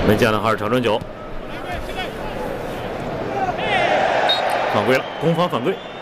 门将的号是长春9，犯规了，攻方犯规。